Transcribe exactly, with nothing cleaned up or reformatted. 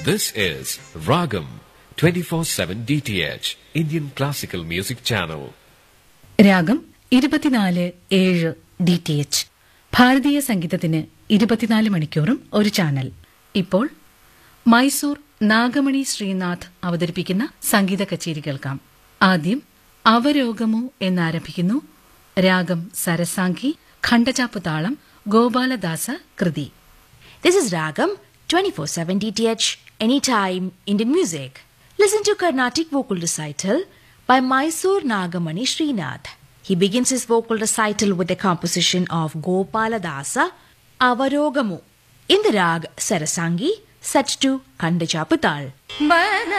This is Ragam twenty-four seven D T H, Indian Classical Music Channel. രാഗം ഇരുപത്തിനാല് ഏഴ് D T H, ഭാരതീയ സംഗീതത്തിന് ഇരുപത്തിനാല് മണിക്കൂറും ഒരു ചാനൽ. ഇപ്പോൾ മൈസൂർ നാഗമണി ശ്രീനാഥ് അവതരിപ്പിക്കുന്ന സംഗീത കച്ചേരി കേൾക്കാം. ആദ്യം അവരോഗമു എന്നാരംഭിക്കുന്നു രാഗം സരസാംഗി, ഖണ്ഡചാപ്പ് താളം, ഗോപാലദാസ കൃതി. This is Ragam twenty-four seven D T H, anytime Indian music. Listen to Carnatic vocal recital by Mysore Nagamani Srinath. He begins his vocal recital with the composition of Gopaladasa, Avarogamu, in the rag Sarasangi, set to Khandachapatal.